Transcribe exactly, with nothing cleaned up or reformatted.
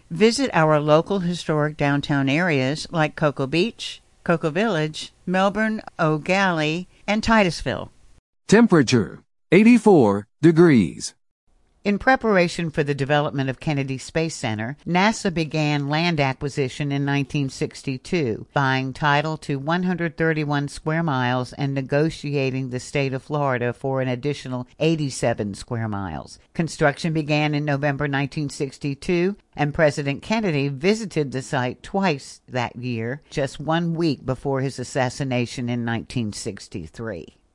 Visit our local historic downtown areas like Cocoa Beach, Cocoa Village, Melbourne, O'Galley, and Titusville. Temperature, eighty-four degrees. In preparation for the development of Kennedy Space Center, NASA began land acquisition in nineteen sixty-two, buying title to one hundred thirty-one square miles and negotiating the state of Florida for an additional eighty-seven square miles. Construction began in November nineteen sixty-two, and President Kennedy visited the site twice that year, just one week before his assassination in nineteen sixty-three.